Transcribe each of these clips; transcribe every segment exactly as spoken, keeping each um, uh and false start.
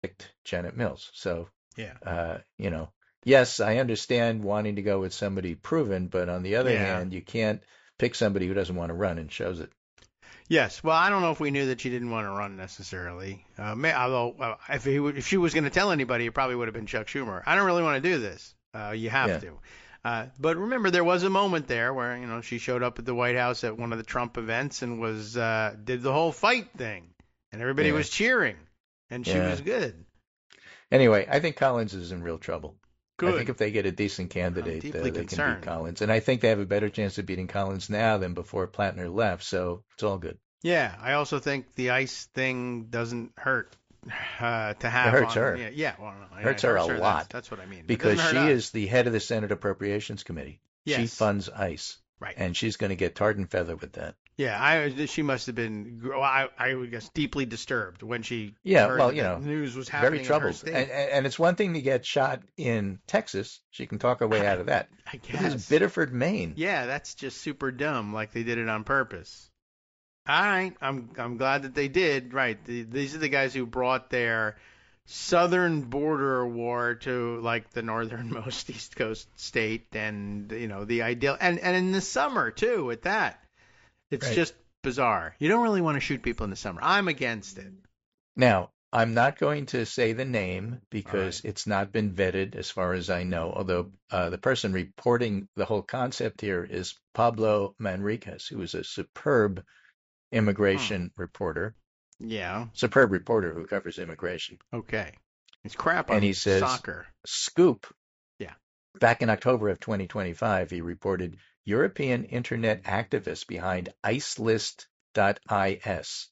picked Janet Mills. So, Yeah. uh, you know, yes, I understand wanting to go with somebody proven, but on the other Yeah. hand, you can't pick somebody who doesn't want to run and shows it. Yes. Well, I don't know if we knew that she didn't want to run necessarily. Uh, may, although uh, if he would, if she was going to tell anybody, it probably would have been Chuck Schumer. I don't really want to do this. Uh, you have Yeah, to. Uh, but remember, there was a moment there where you know she showed up at the White House at one of the Trump events and was uh, did the whole fight thing, and everybody yeah, was cheering, and she yeah. was good. Anyway, I think Collins is in real trouble. I think Good. if they get a decent I'm candidate, uh, deeply they can beat concerned. Collins. And I think they have a better chance of beating Collins now than before Plattner left. So it's all good. Yeah, I also think the ice thing doesn't hurt uh, to It have hurts on. her. Yeah, yeah. Well, no, It yeah, it hurts her a hurts her. That's lot that's what I mean. It doesn't because hurt she us. is the head of the Senate Appropriations Committee. She Yes. funds ICE, Right. and she's going to get tarred and feather with that. Yeah, I she must have been, well, I I would guess deeply disturbed when she Yeah, heard well, that you that know, news was very happening in her troubled. And, state. and and it's one thing to get shot in Texas. She can talk her way out I, of that. I This is guess. Biddeford, Maine. Yeah, that's just super dumb, like they did it on purpose. All right, I'm I'm glad that they did. Right, the, these are the guys who brought their southern border war to like the northernmost East Coast state, and you know the ideal, and and in the summer too. At that, it's Right. just bizarre. You don't really want to shoot people in the summer. I'm against it. Now, I'm not going to say the name All right. because it's not been vetted as far as I know, although uh, the person reporting the whole concept here is Pablo Manriquez, who is a superb Hmm. immigration reporter, Yeah. superb reporter who covers immigration. Okay. It's crap And on he says, soccer. Scoop, Yeah. back in October of twenty twenty-five, he reported European internet activists behind icelist dot is.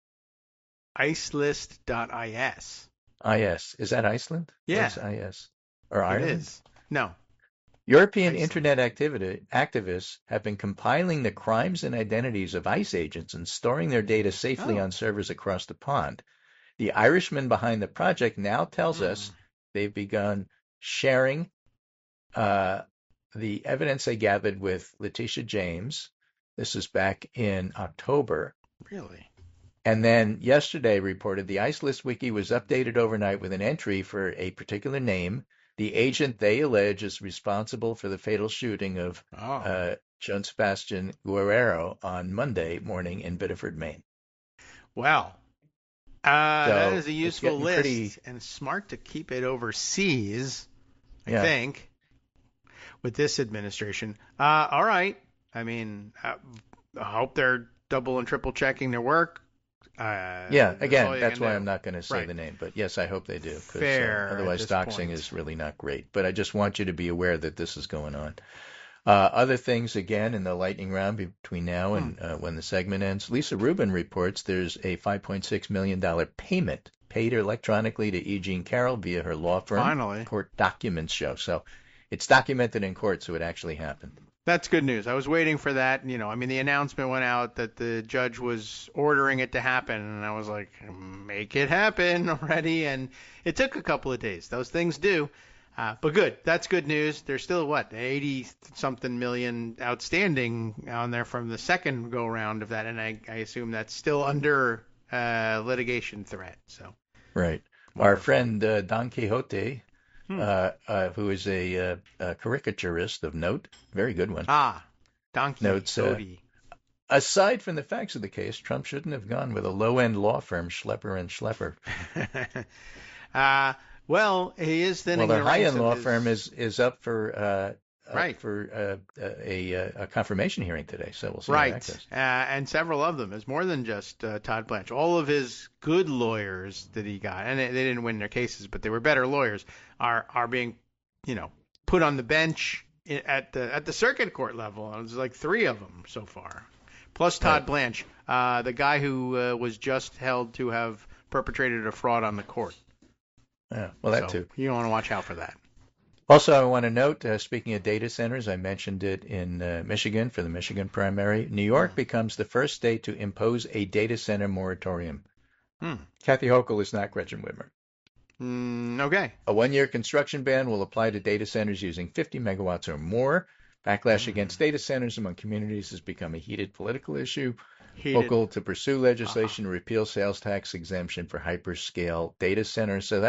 Icelist dot is. Is. Is that Iceland? What Yeah, is is? Or it Ireland? is. No, European Iceland. internet activity, activists have been compiling the crimes and identities of ICE agents and storing their data safely Oh. on servers across the pond. The Irishman behind the project now tells Hmm. us they've begun sharing uh, the evidence they gathered with Letitia James. This is back in October. Really? And then yesterday reported the ICE List Wiki was updated overnight with an entry for a particular name. The agent they allege is responsible for the fatal shooting of Oh. uh, Joan Sebastian Guerrero on Monday morning in Biddeford, Maine. Well, uh, that So is a it's useful getting pretty, list and smart to keep it overseas, I yeah, think, with this administration. Uh, all right. I mean, uh, I hope they're double and triple checking their work. Uh, yeah. that's all Again, you that's can why do. I'm not going to say Right. the name, but yes, I hope they do, because uh, Fair at otherwise this doxing point. is really not great. But I just want you to be aware that this is going on. Uh, other things, again, in the lightning round between now Hmm. and uh, when the segment ends, Lisa Rubin reports there's a five point six million dollars payment paid electronically to E. Jean Carroll via her law firm. Finally. Court documents show. So it's documented in court, so it actually happened. That's good news. I was waiting for that. You know, I mean, the announcement went out that the judge was ordering it to happen, and I was like, make it happen already. And it took a couple of days. Those things do. Uh, but good. That's good news. There's still, what, eighty something million outstanding on there from the second go round of that. And I, I assume that's still under uh, litigation threat. So Right. Our wonderful. friend uh, Don Quixote, Hmm. uh, uh, who is a, uh, a caricaturist of note, very good one, Ah, Donkey notes uh, Cody. aside from the facts of the case, Trump shouldn't have gone with a low-end law firm, Schlepper and Schlepper. uh, well, he is Well, thinning their the ranks high-end of law firm his. is is up for uh, up Right. for uh, a, a a confirmation hearing today, so we'll see how that Right, goes. uh, and several of them. It's more than just uh, Todd Blanche. All of his good lawyers that he got, and they, they didn't win their cases, but they were better lawyers, are are being, you know, put on the bench i- at the at the circuit court level. There's like three of them so far, plus Right. Todd Blanche, uh, the guy who uh, was just held to have perpetrated a fraud on the court. Yeah. Well, that So too. you want to watch out for that. Also, I want to note, uh, speaking of data centers, I mentioned it in uh, Michigan for the Michigan primary. New York Hmm. becomes the first state to impose a data center moratorium. Hmm. Kathy Hochul is not Gretchen Whitmer. Mm, okay. A one-year construction ban will apply to data centers using fifty megawatts or more. Backlash Hmm. against data centers among communities has become a heated political issue. Heated. Local to pursue legislation to repeal sales tax exemption for hyperscale data centers. So